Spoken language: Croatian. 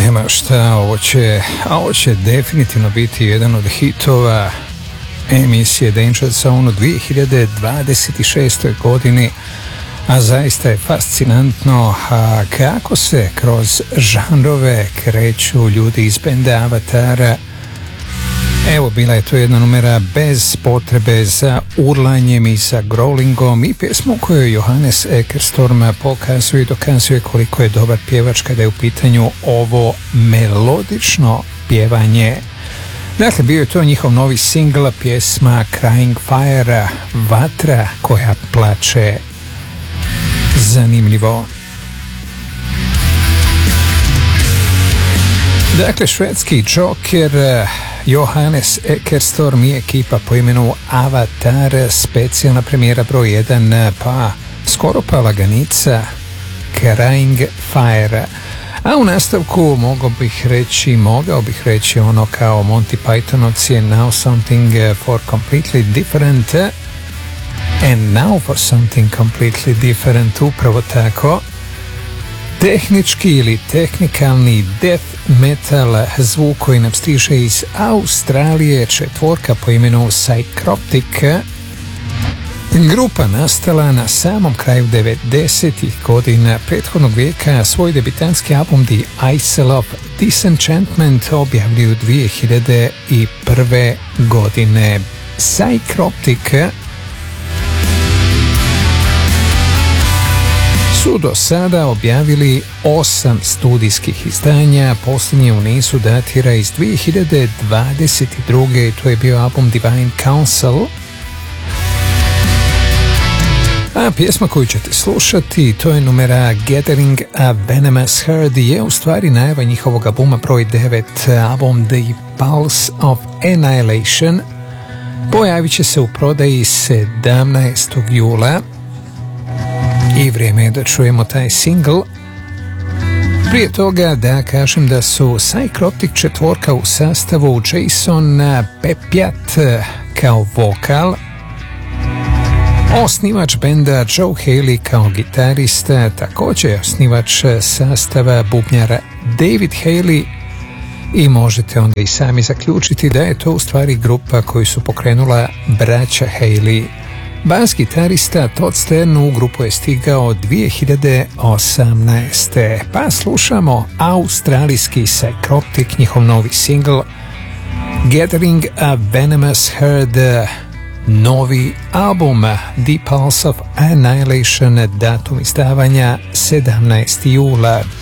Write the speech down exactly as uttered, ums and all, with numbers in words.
nema šta, ovo će, ovo će definitivno biti jedan od hitova emisije Danger Zone u dvije hiljade dvadeset šestoj godini, a zaista je fascinantno a kako se kroz žanrove kreću ljudi iz benda Avatara. Evo, bila je to jedna numera bez potrebe za urlanjem i za growlingom i pjesmu u kojoj Johannes Ekerstorm pokazuje i dokazuje koliko je dobar pjevač kada je u pitanju ovo melodično pjevanje. Dakle, bio je to njihov novi singl, pjesma Crying Fire, vatra koja plače. Zanimljivo. Dakle, švedski Joker, Johannes Ekerstorm i ekipa po imenu Avatar, specijalna premijera broj jedan, pa skoro pa laganica, Crying Fire. A u nastavku mogao bih reći, mogao bih reći ono kao Monty Pythonovci, Now something for completely different, and now for something completely different, upravo tako. Tehnički ili tehnikalni death metal zvuk koji nam stiže iz Australije, četvorka po imenu Psychroptic. Grupa nastala na samom kraju devedesetih godina prethodnog vijeka, svoj debitanski album The Isle of Disenchantment objavljuju dvije hiljade prve. godine. Psychroptic su do sada objavili osam studijskih izdanja, posljednje u nizu datira iz dvije hiljade dvadeset druge. To je bio album Divine Council. A pjesma koju ćete slušati, to je numera Gathering a Venomous Herd, je u stvari najava njihovog albuma broj devet, album The Pulse of Annihilation. Pojavit će se u prodaji sedamnaestog jula. I vrijeme je da čujemo taj single. Prije toga da kažem da su Psychroptic četvorka u sastavu Jason Pepjat kao vokal, osnivač benda Joe Haley kao gitarista, također osnivač sastava bubnjara David Haley, i možete onda i sami zaključiti da je to u stvari grupa koju su pokrenula braća Haley. Bas gitarista Todd Stern u grupu je stigao dvije hiljade osamnaeste. Pa slušamo australijski Psychroptic, njihov novi single Gathering a Venomous Herd, novi album The Pulse of Annihilation, datum izdavanja sedamnaesti jula.